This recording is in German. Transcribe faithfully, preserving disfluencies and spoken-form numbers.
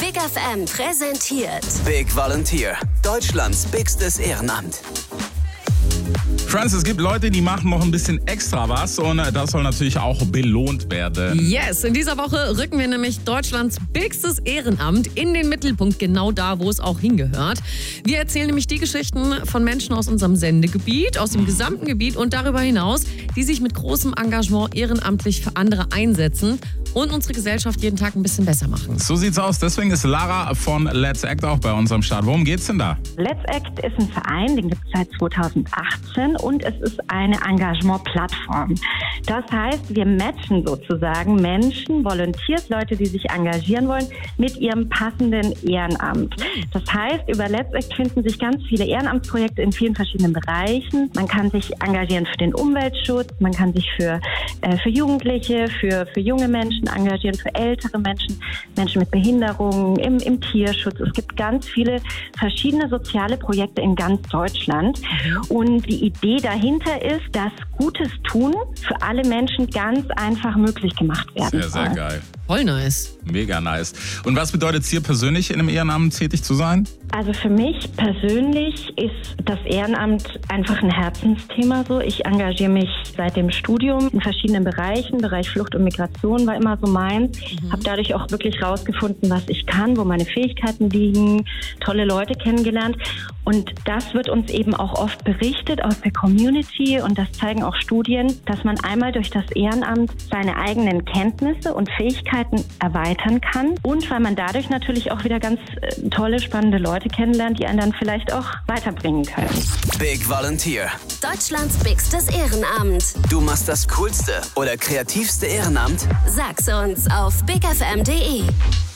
Big F M präsentiert Big Volunteer, Deutschlands bigstes Ehrenamt. Franz, es gibt Leute, die machen noch ein bisschen extra was und das soll natürlich auch belohnt werden. Yes, in dieser Woche rücken wir nämlich Deutschlands bigstes Ehrenamt in den Mittelpunkt, genau da, wo es auch hingehört. Wir erzählen nämlich die Geschichten von Menschen aus unserem Sendegebiet, aus dem gesamten Gebiet und darüber hinaus, die sich mit großem Engagement ehrenamtlich für andere einsetzen und unsere Gesellschaft jeden Tag ein bisschen besser machen. So sieht's aus. Deswegen ist Lara von Let's Act auch bei uns am Start. Worum geht's denn da? Let's Act ist ein Verein, den gibt es seit zweitausendachtzehn und es ist eine Engagement-Plattform. Das heißt, wir matchen sozusagen Menschen, Volunteers, Leute, die sich engagieren wollen, mit ihrem passenden Ehrenamt. Das heißt, über Let's Act finden sich ganz viele Ehrenamtsprojekte in vielen verschiedenen Bereichen. Man kann sich engagieren für den Umweltschutz, man kann sich für, äh, für Jugendliche, für, für junge Menschen engagieren, für ältere Menschen, Menschen mit Behinderungen, im, im Tierschutz. Es gibt ganz viele verschiedene soziale Projekte in ganz Deutschland. Und die Idee dahinter ist, dass Gutes tun für alle Menschen ganz einfach möglich gemacht werden Sehr, sehr soll. geil. Voll nice. Mega nice. Und was bedeutet es dir persönlich, in einem Ehrenamt tätig zu sein? Also für mich persönlich ist das Ehrenamt einfach ein Herzensthema so. Ich engagiere mich seit dem Studium in verschiedenen Bereichen. Bereich Flucht und Migration war immer so meins. Mhm. Habe dadurch auch wirklich rausgefunden, was ich kann, wo meine Fähigkeiten liegen, tolle Leute kennengelernt. Und das wird uns eben auch oft berichtet aus der Community und das zeigen auch Studien, dass man einmal durch das Ehrenamt seine eigenen Kenntnisse und Fähigkeiten erweitern kann und weil man dadurch natürlich auch wieder ganz äh, tolle, spannende Leute kennenlernt, die einen dann vielleicht auch weiterbringen können. Big Volunteer. Deutschlands bigstes Ehrenamt. Du machst das coolste oder kreativste Ehrenamt? Sag's uns auf big f m punkt d e.